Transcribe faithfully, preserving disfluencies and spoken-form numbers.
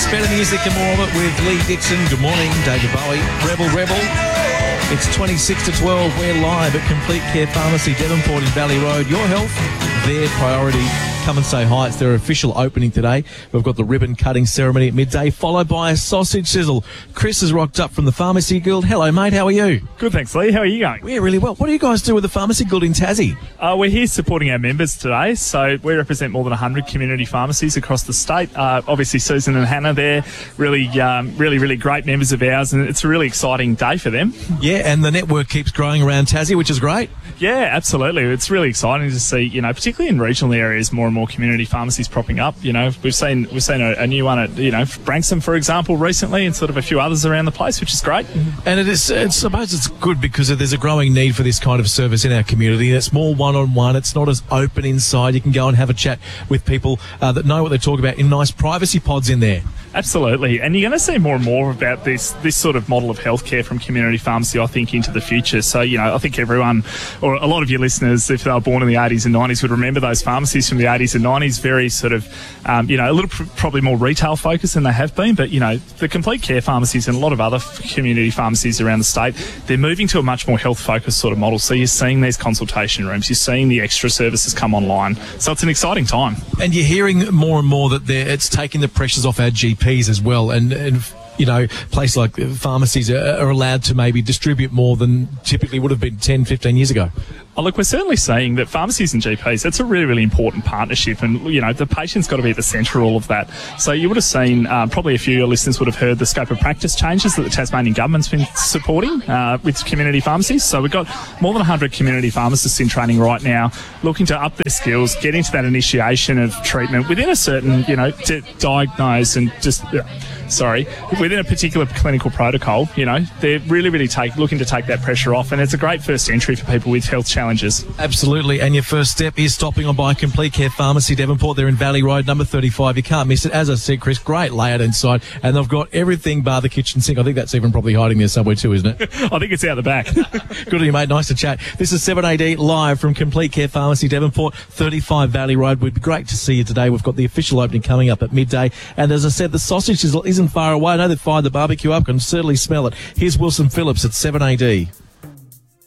It's better music and more of it with Lee Dixon. Good morning, David Bowie. Rebel, Rebel. It's twenty-six to twelve. We're live at Complete Care Pharmacy, Devonport in Valley Road. Your health, their priority. Come and say hi. It's their official opening today. We've got the ribbon cutting ceremony at midday, followed by a sausage sizzle. Chris has rocked up from the Pharmacy Guild. Hello, mate. How are you? Good, thanks, Lee. How are you going? We're really well. What do you guys do with the Pharmacy Guild in Tassie? Uh, we're here supporting our members today. So we represent more than one hundred community pharmacies across the state. Uh, obviously, Susan and Hannah, they're really, um, really, really great members of ours, and it's a really exciting day for them. Yeah, and the network keeps growing around Tassie, which is great. Yeah, absolutely. It's really exciting to see, you know, particularly in regional areas, more and more community pharmacies propping up. You know, we've seen we've seen a, a new one at, you know, Branksome, for example, recently, and sort of a few others around the place, which is great. And it is, I suppose it's good because there's a growing need for this kind of service in our community. It's more one-on-one. It's not as open inside. You can go and have a chat with people uh, that know what they're talking about in nice privacy pods in there. Absolutely, and you're going to see more and more about this this sort of model of healthcare from community pharmacy, I think, into the future. So, you know, I think everyone, or a lot of your listeners, if they were born in the eighties and nineties, would remember those pharmacies from the eighties and nineties, very sort of, um, you know, a little pr- probably more retail focused than they have been. But, you know, the Complete Care pharmacies and a lot of other f- community pharmacies around the state, they're moving to a much more health-focused sort of model. So you're seeing these consultation rooms, you're seeing the extra services come online. So it's an exciting time. And you're hearing more and more that they're- it's taking the pressures off our G Ps as well, and, and you know, places like pharmacies are, are allowed to maybe distribute more than typically would have been ten, fifteen years ago. Oh, look, we're certainly seeing that pharmacies and G Ps, that's a really, really important partnership, and, you know, the patient's got to be at the centre of all of that. So you would have seen, um, probably a few of your listeners would have heard the scope of practice changes that the Tasmanian government's been supporting uh, with community pharmacies. So we've got more than one hundred community pharmacists in training right now, looking to up their skills, get into that initiation of treatment within a certain, you know, to diagnose and just... Uh, sorry, within a particular clinical protocol. You know, they're really, really take, looking to take that pressure off, and it's a great first entry for people with health challenges. Absolutely, and your first step is stopping on by Complete Care Pharmacy, Devonport. They're in Valley Road, number thirty-five. You can't miss it. As I said, Chris, great layout inside, and they've got everything bar the kitchen sink. I think that's even probably hiding there somewhere too, isn't it? I think it's out the back. Good on you, mate. Nice to chat. This is seven A D live from Complete Care Pharmacy, Devonport, thirty-five Valley Road. Would be great to see you today. We've got the official opening coming up at midday, and as I said, the sausage isn't far away. I know they've fired the barbecue up. Can certainly smell it. Here's Wilson Phillips at seven A D.